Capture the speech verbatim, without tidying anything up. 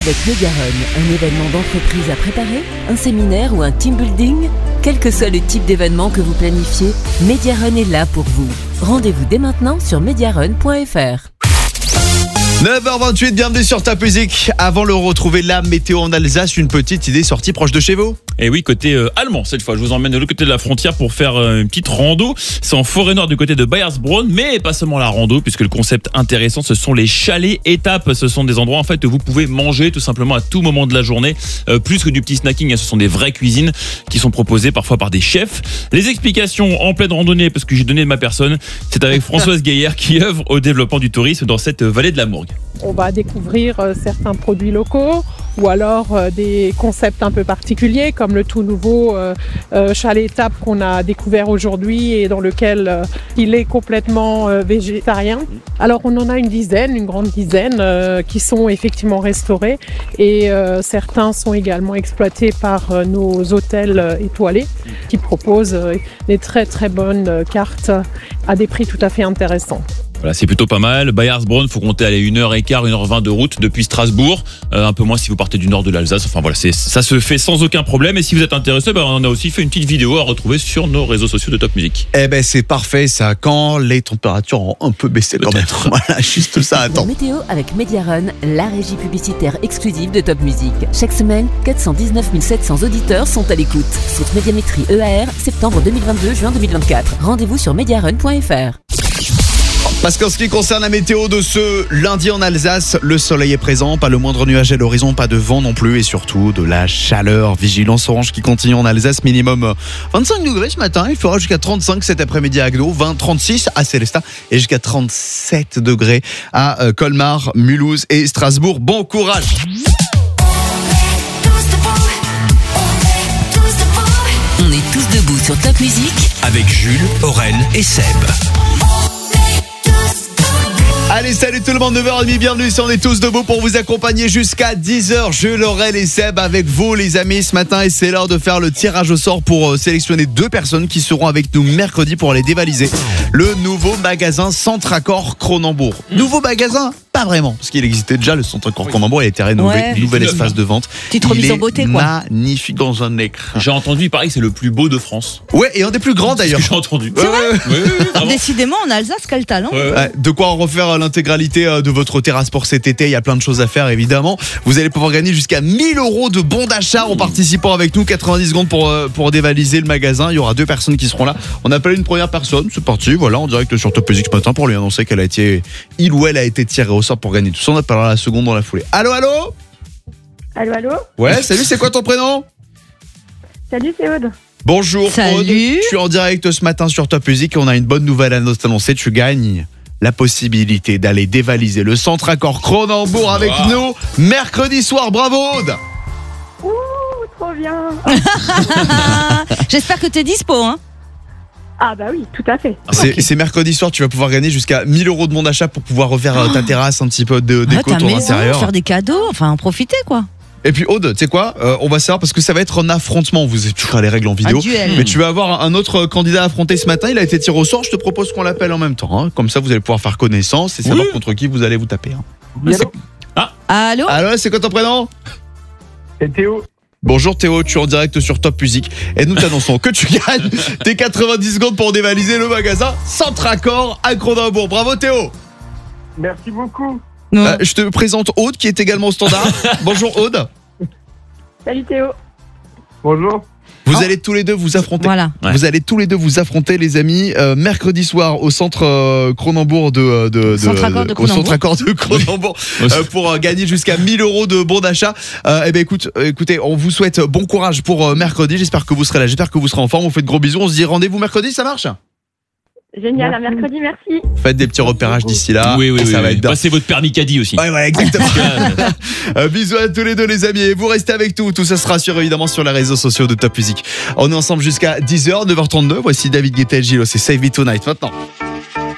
avec Mediarun, un événement d'entreprise à préparer, un séminaire ou un team building? Quel que soit le type d'événement que vous planifiez, Mediarun est là pour vous. Rendez-vous dès maintenant sur mediarun point f r. neuf heures vingt-huit, bienvenue sur Top Music. Avant de retrouver la météo en Alsace, une petite idée sortie proche de chez vous. Et oui, côté euh, allemand cette fois. Je vous emmène de l'autre côté de la frontière pour faire euh, une petite rando. C'est en forêt nord du côté de Bayersbronn, mais pas seulement la rando, puisque le concept intéressant, ce sont les chalets étapes. Ce sont des endroits en fait où vous pouvez manger tout simplement à tout moment de la journée, euh, plus que du petit snacking. Ce sont des vraies cuisines qui sont proposées parfois par des chefs. Les explications en pleine randonnée, parce que j'ai donné de ma personne, c'est avec Françoise Gaillard qui œuvre au développement du tourisme dans cette vallée de la Mourgue. On va découvrir euh, certains produits locaux ou alors euh, des concepts un peu particuliers comme le tout nouveau euh, euh, chalet étape qu'on a découvert aujourd'hui et dans lequel euh, il est complètement euh, végétarien. Alors on en a une dizaine, une grande dizaine euh, qui sont effectivement restaurés et euh, certains sont également exploités par euh, nos hôtels euh, étoilés qui proposent euh, des très très bonnes euh, cartes à des prix tout à fait intéressants. Voilà, c'est plutôt pas mal. Bayersbronn, faut compter aller une heure quinze, une heure vingt de route depuis Strasbourg. Euh, un peu moins si vous partez du nord de l'Alsace. Enfin voilà, c'est, ça se fait sans aucun problème. Et si vous êtes intéressé, ben, on a aussi fait une petite vidéo à retrouver sur nos réseaux sociaux de Top Music. Eh ben c'est parfait ça, quand les températures ont un peu baissé quand même. Voilà, juste ça, attends. La météo avec Mediarun, la régie publicitaire exclusive de Top Music. Chaque semaine, quatre cent dix-neuf mille sept cents auditeurs sont à l'écoute. Source Médiamétrie E A R, septembre deux mille vingt-deux, juin deux mille vingt-quatre. Rendez-vous sur mediarun point f r. Parce qu'en ce qui concerne la météo de ce lundi en Alsace, le soleil est présent, pas le moindre nuage à l'horizon, pas de vent non plus et surtout de la chaleur. Vigilance orange qui continue en Alsace, minimum vingt-cinq degrés ce matin, il fera jusqu'à trente-cinq cet après-midi à Agno, vingt, trente-six à Célestat et jusqu'à trente-sept degrés à Colmar, Mulhouse et Strasbourg. Bon courage! On est tous debout sur Top Music avec Jules, Aurel et Seb. Allez, salut tout le monde, neuf heures trente, bienvenue si on est tous debout pour vous accompagner jusqu'à dix heures. Jules, Aurel et Seb avec vous les amis ce matin et c'est l'heure de faire le tirage au sort pour sélectionner deux personnes qui seront avec nous mercredi pour aller dévaliser le nouveau magasin Centre-Accord Cronenbourg. Nouveau magasin? Pas vraiment, parce qu'il existait déjà, le Centre-Accord Cronenbourg, il a été rénové, Ouais. nouvel espace de vente. Petite remise en beauté, Il est quoi. magnifique dans un écran. J'ai entendu, il paraît que c'est le plus beau de France. Ouais, et un des plus grands d'ailleurs. C'est ce que j'ai entendu. Ouais, ouais, ouais. Oui, oui, oui, vraiment. Décidément, en Alsace, quel talent. Ouais, ouais. Ouais, de quoi en refaire l'intégralité de votre terrasse pour cet été. Il y a plein de choses à faire évidemment. Vous allez pouvoir gagner jusqu'à mille euros de bons d'achat en participant avec nous. quatre-vingt-dix secondes pour, pour dévaliser le magasin. Il y aura deux personnes qui seront là. On appelle une première personne. C'est parti. Voilà, en direct sur Top Music ce matin pour lui annoncer qu'elle a été, il ou elle a été tirée au sort pour gagner tout ça. On appellera la seconde dans la foulée. Allô, allô? Allô, allô? Ouais, salut, c'est quoi ton prénom? Salut, c'est Aude. Bonjour, Salut. Aude. Je suis en direct ce matin sur Top Music et on a une bonne nouvelle à nous annoncer. Tu gagnes la possibilité d'aller dévaliser le Centre-Accord Cronenbourg avec Wow. nous mercredi soir. Bravo, Aude! Ouh, trop bien. J'espère que t'es dispo, hein. Ah bah oui, tout à fait. C'est, Ok. c'est mercredi soir, tu vas pouvoir gagner jusqu'à mille euros de bon d'achat pour pouvoir refaire euh, ta terrasse, un petit peu de Ouais, déco ta autour de maison, l'intérieur. faire des cadeaux, enfin en profiter quoi. Et puis Aude, tu sais quoi, euh, on va savoir parce que ça va être un affrontement, vous avez les règles en vidéo. Un duel. Mais tu vas avoir un autre candidat à affronter ce matin, il a été tiré au sort, je te propose qu'on l'appelle en même temps. Hein. Comme ça vous allez pouvoir faire connaissance et savoir Oui. contre qui vous allez vous taper. Hein. Allô. Alors c'est quoi ton prénom? C'est Théo. Bonjour Théo, tu es en direct sur Top Music et nous t'annonçons que tu gagnes tes quatre-vingt-dix secondes pour dévaliser le magasin Centre-Accord à Cronenbourg. Bravo Théo. Merci beaucoup. Non. Euh, je te présente Aude qui est également au standard. Bonjour Aude. Salut Théo. Bonjour. Vous Oh. allez tous les deux vous affronter. Voilà. Ouais. Vous allez tous les deux vous affronter les amis euh, mercredi soir au centre euh, Cronenbourg de, de, de, Centre-Accord de au Cronenbourg. Centre-Accord de Cronenbourg euh, pour euh, gagner jusqu'à mille euros de bons d'achat. Euh, et ben écoute, euh, écoutez, on vous souhaite bon courage pour euh, mercredi. J'espère que vous serez là, j'espère que vous serez en forme. On fait de gros bisous. On se dit rendez-vous merceux, ça marche? Génial, à Merci. mercredi, merci. Faites des petits repérages d'ici là. Oui, oui, et oui. ça va oui. être bien. Passez votre permis caddie aussi. Ouais, ouais, exactement. Euh, bisous à tous les deux les amis et vous restez avec nous, tout ça sera sur évidemment sur les réseaux sociaux de Top Music. On est ensemble jusqu'à dix heures, neuf heures trente-deux, voici David Guetta et Gilles, c'est Save Me Tonight maintenant.